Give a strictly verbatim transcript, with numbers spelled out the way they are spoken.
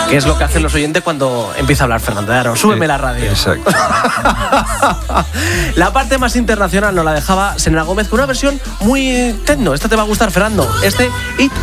que es lo que hacen los oyentes cuando empieza a hablar Fernando de Aro. Súbeme la radio. Exacto. La parte más internacional nos la dejaba Selena Gómez con una versión muy techno. Esta te va a gustar, Fernando. Este y